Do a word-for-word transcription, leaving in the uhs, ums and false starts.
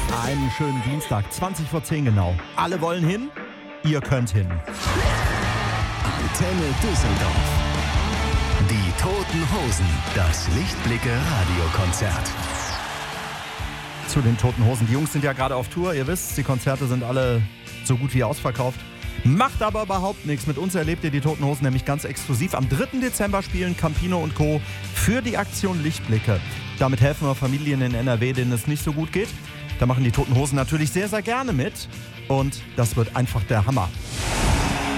Einen schönen Dienstag, zwanzig vor zehn genau. Alle wollen hin, ihr könnt hin. Antenne Düsseldorf. Die Toten Hosen, das Lichtblicke-Radiokonzert. Zu den Toten Hosen. Die Jungs sind ja gerade auf Tour, ihr wisst, die Konzerte sind alle so gut wie ausverkauft. Macht aber überhaupt nichts. Mit uns erlebt ihr die Toten Hosen nämlich ganz exklusiv. Am dritten Dezember spielen Campino und Co. für die Aktion Lichtblicke. Damit helfen wir Familien in N R W, denen es nicht so gut geht. Da machen die Toten Hosen natürlich sehr, sehr gerne mit. Und das wird einfach der Hammer.